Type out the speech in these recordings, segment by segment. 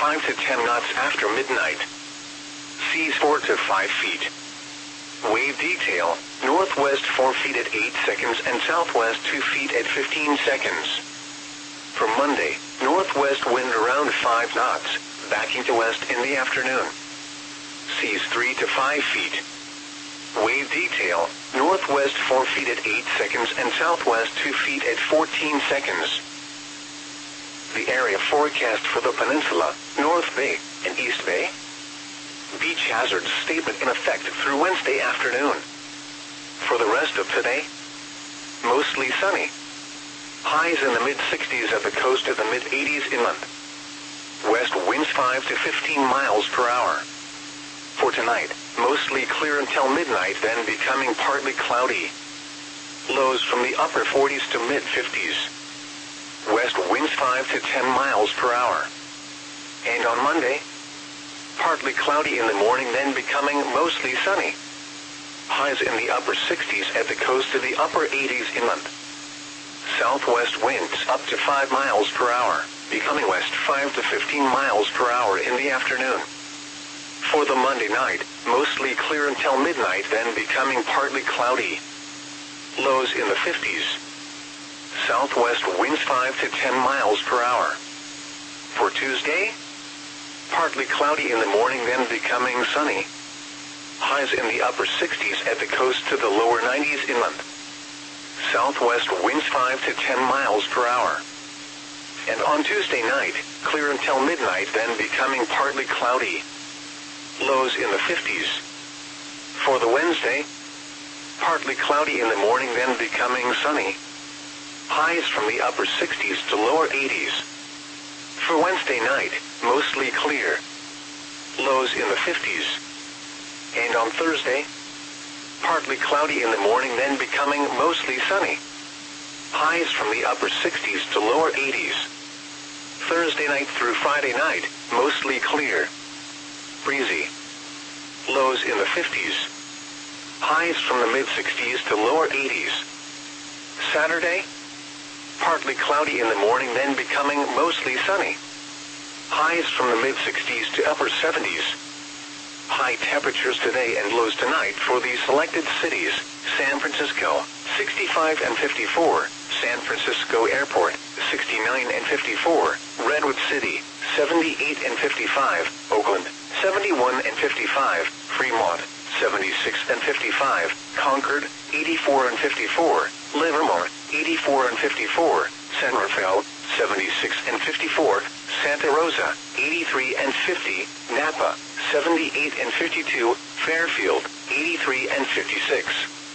5 to 10 knots after midnight. Seas 4 to 5 feet. Wave detail, northwest 4 feet at 8 seconds and southwest 2 feet at 15 seconds. For Monday, northwest wind around 5 knots, backing to west in the afternoon. Seas 3 to 5 feet. Wave detail, northwest 4 feet at 8 seconds and southwest 2 feet at 14 seconds. The area forecast for the peninsula, North Bay, and East Bay. Beach hazards statement in effect through Wednesday afternoon. For the rest of today, mostly sunny. Highs in the mid-60s at the coast to the mid-80s inland. West winds 5 to 15 miles per hour. For tonight, mostly clear until midnight, then becoming partly cloudy. Lows from the upper 40s to mid-50s. West winds 5 to 10 miles per hour. And on Monday, partly cloudy in the morning, then becoming mostly sunny. Highs in the upper 60s at the coast to the upper 80s inland. Southwest winds up to 5 miles per hour, becoming west 5 to 15 miles per hour in the afternoon. For the Monday night, mostly clear until midnight, then becoming partly cloudy. Lows in the 50s. Southwest winds 5 to 10 miles per hour. For Tuesday, partly cloudy in the morning, then becoming sunny. Highs in the upper 60s at the coast to the lower 90s inland. Southwest winds 5 to 10 miles per hour. And on Tuesday night, clear until midnight, then becoming partly cloudy. Lows in the 50s. For the Wednesday, partly cloudy in the morning, then becoming sunny. Highs from the upper 60s to lower 80s. For Wednesday night, mostly clear. Lows in the 50s. And on Thursday, partly cloudy in the morning, then becoming mostly sunny. Highs from the upper 60s to lower 80s. Thursday night through Friday night, mostly clear. Breezy. Lows in the 50s. Highs from the mid-60s to lower 80s. Saturday, partly cloudy in the morning, then becoming mostly sunny. Highs from the mid-60s to upper 70s. High temperatures today and lows tonight for these selected cities: San Francisco, 65 and 54, San Francisco Airport, 69 and 54, Redwood City, 78 and 55, Oakland, 71 and 55, Fremont, 76 and 55, Concord, 84 and 54, Livermore, 84 and 54, San Rafael, 76 and 54, Santa Rosa, 83 and 50, Napa, 78 and 52, Fairfield, 83 and 56.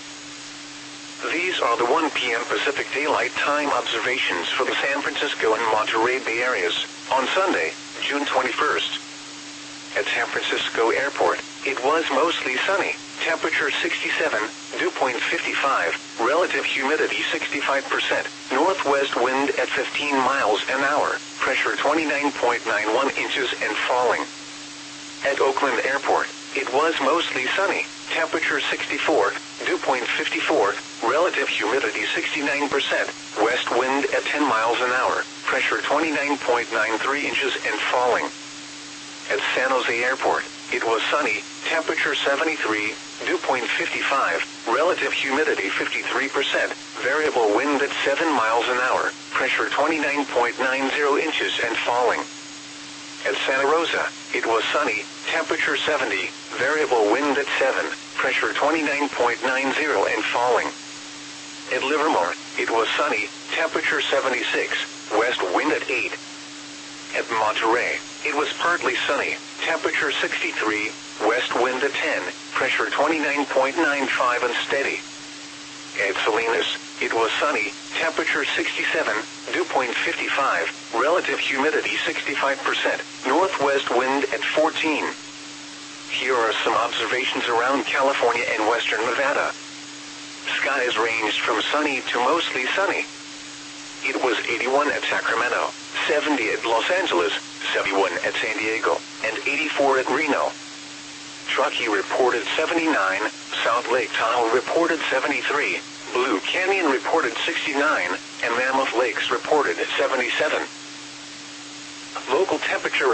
These are the 1 p.m. Pacific Daylight Time observations for the San Francisco and Monterey Bay areas on Sunday, June 21st. At San Francisco Airport, it was mostly sunny, temperature 67, dew point 55, relative humidity 65%, northwest wind at 15 miles an hour, pressure 29.91 inches and falling. At Oakland Airport, it was mostly sunny, temperature 64, dew point 54, relative humidity 69%, west wind at 10 miles an hour, pressure 29.93 inches and falling. At San Jose Airport, it was sunny, temperature 73, dew point 55, relative humidity 53%, variable wind at 7 miles an hour, pressure 29.90 inches and falling. At Santa Rosa, it was sunny, temperature 70, variable wind at 7, pressure 29.90 and falling. At Livermore, it was sunny, temperature 76, west wind at 8. At Monterey, it was partly sunny, temperature 63, west wind at 10, pressure 29.95 and steady. At Salinas, it was sunny, temperature 67, dew point 55, relative humidity 65%, northwest wind at 14. Here are some observations around California and western Nevada. Skies ranged from sunny to mostly sunny. It was 81 at Sacramento, 70 at Los Angeles, 71 at San Diego, and 84 at Reno. Truckee reported 79, South Lake Tahoe reported 73, Blue Canyon reported 69, and Mammoth Lakes reported 77. Local temperature